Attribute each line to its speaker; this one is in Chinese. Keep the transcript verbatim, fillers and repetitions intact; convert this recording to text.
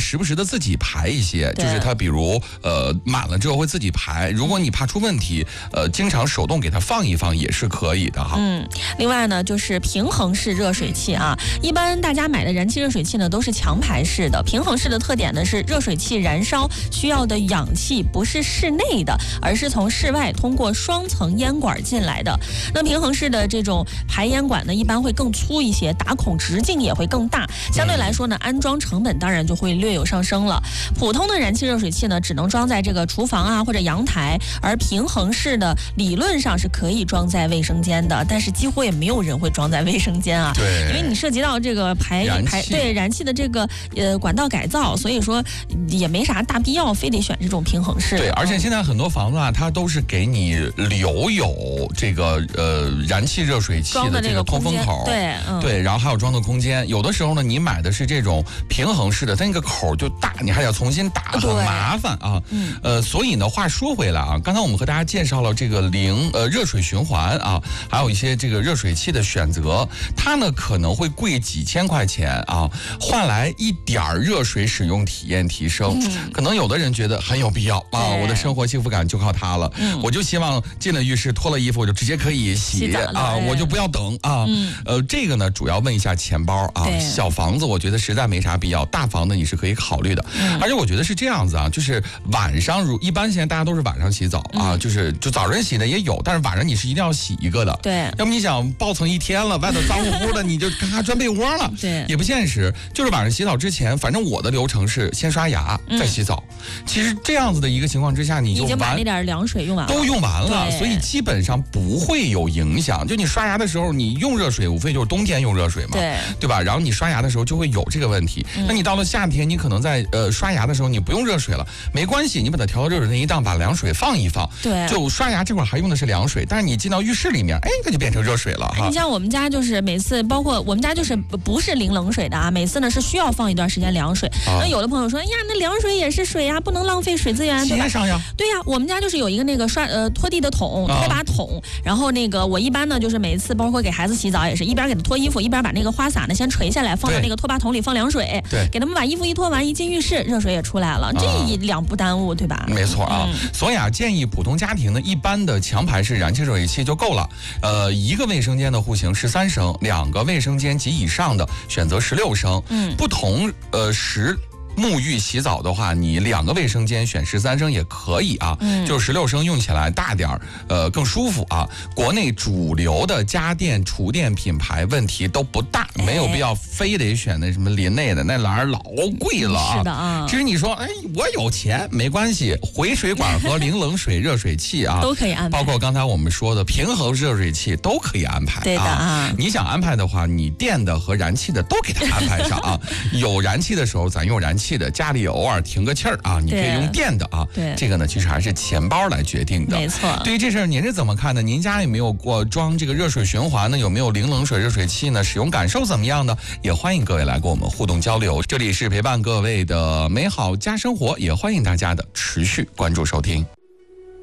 Speaker 1: 时不时的自己排一些，就是它比如呃满了之后会自己排。如果你怕出问题，呃，经常手动给它放一放也是可以的哈。
Speaker 2: 嗯，另外呢，就是平衡式热水器啊，一般大家买的燃气热水器呢都是强排式的。平衡式的特点呢是热水器燃烧需要的氧气不是室内的，而是从室外通过双层烟管进来的。那平衡式的这种排烟管呢，一般会更粗一些，打孔直径也会更大，相对来说呢，安装成本当然就会略有上升了。普通的燃气热水器呢，只能装在这个厨房啊或者阳台，而平衡式的理论上是可以装在卫生间的，但是几乎也没有人会装在卫生间啊。
Speaker 1: 对，
Speaker 2: 因为你涉及到这个排排对燃气的这个呃管道改造，所以说也没啥大必要非得选这种平衡式的。
Speaker 1: 对，而且现在很多房子啊，它都是给你留有这个呃燃气热水器的这个通风口，
Speaker 2: 对、嗯、
Speaker 1: 对，然后还有装的空间。有的时候呢，你买的是这种平衡式的，它那个口就大，你还得重新打，很麻烦啊。嗯，呃，所以呢，话说回来啊，刚才我们和大家介绍了这个零呃热水循环啊，还有一些这个热水器的选择，它呢可能会贵几千块钱啊，换来一点儿热水使用体验提升。嗯、可能有的人觉得很有必要啊，我的生活幸福感就靠它了。嗯、我就希望进了浴室脱了衣服我就直接可以洗啊，我就不要等啊。嗯、呃，这个呢主要问一下钱包啊，小房子我觉得实在没啥必要，大房子你是可以考虑的。嗯、而且我觉得是这样子啊，就是晚上如一般现在大家都是晚上洗澡啊，嗯、就是就早晨洗的也有，但是晚上你是一定要洗一个的。
Speaker 2: 对，
Speaker 1: 要不你想抱层一天了，外头脏乎乎的，你就咔钻被窝了，
Speaker 2: 对，
Speaker 1: 也不现实。就是晚上洗澡之前，反正我的流程是先刷牙再洗澡。嗯、其实这样子的一个情况之下，你就
Speaker 2: 已经把那点凉水用完了，
Speaker 1: 都用完了，所以基本上不会有影响。就你刷牙的时候，你用热水，无非就是冬天用热水嘛，
Speaker 2: 对
Speaker 1: 对吧？然后你刷牙的时候就会有这个问题。嗯、那你到了夏天，你可能在呃刷牙的时候你不用热水了，没关系，你把它调到热水那一档，把凉水放一放，
Speaker 2: 对，
Speaker 1: 就刷牙这会儿还用的是凉水，但是你进到浴室里面，哎，它就变成热水了哈。
Speaker 2: 你像我们家就是每次，包括我们家就是不是淋冷水的啊，每次呢是需要放一段时间凉水。啊、那有的朋友说，哎呀，那凉水也是水呀，不能浪费水资源，对吧？
Speaker 1: 上呀，
Speaker 2: 对呀，我们家就是有一个那个刷呃拖地的桶，拖把桶，啊、然后那个我一般呢就是每次包括给孩子洗澡也是一边给他脱衣服，一边把那个花洒呢先垂下来，放到那个拖把桶里放凉水，
Speaker 1: 对，
Speaker 2: 给他们把衣服一脱完，一进浴室热水也出来了，啊、这一两不耽误，对吧？
Speaker 1: 没错啊，嗯、所以啊，建议普通家庭呢，一般的强排式燃气热水器就够了。呃，一个卫生间的户型十三升，两个卫生间及以上的选择十六升，嗯，不同呃时。沐浴洗澡的话，你两个卫生间选十三升也可以啊，嗯、就是十六升用起来大点儿，呃，更舒服啊。国内主流的家电、厨电品牌问题都不大，哎、没有必要非得选那什么林内的，那玩意儿老贵了啊。
Speaker 2: 是的啊。
Speaker 1: 其实你说，哎，我有钱没关系，回水管和零冷水热水器啊
Speaker 2: 都可以安排，
Speaker 1: 包括刚才我们说的平衡热水器都可以安排。
Speaker 2: 对的啊。
Speaker 1: 你想安排的话，你电的和燃气的都给它安排上啊。有燃气的时候，咱用燃气。家里偶尔停个气儿啊，你可以用电的啊。
Speaker 2: 对，
Speaker 1: 这个呢，其实还是钱包来决定的。
Speaker 2: 没错。
Speaker 1: 对于这事儿，您是怎么看的？您家有没有过装这个热水循环呢？有没有零冷水热水器呢？使用感受怎么样呢？也欢迎各位来跟我们互动交流。这里是陪伴各位的美好家生活，也欢迎大家的持续关注收听。